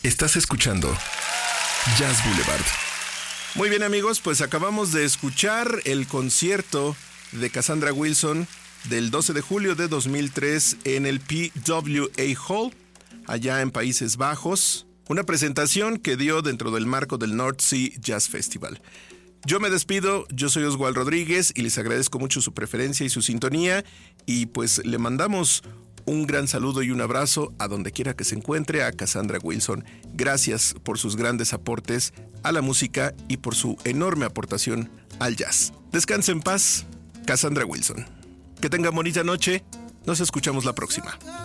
Estás escuchando Jazz Boulevard. Muy bien, amigos, pues acabamos de escuchar el concierto de Cassandra Wilson del 12 de julio de 2003 en el PWA Hall, allá en Países Bajos. Una presentación que dio dentro del marco del North Sea Jazz Festival. Yo me despido, yo soy Oswald Rodríguez y les agradezco mucho su preferencia y su sintonía, y pues le mandamos un gran saludo y un abrazo a donde quiera que se encuentre a Cassandra Wilson. Gracias por sus grandes aportes a la música y por su enorme aportación al jazz. Descanse en paz, Cassandra Wilson. Que tenga bonita noche, nos escuchamos la próxima.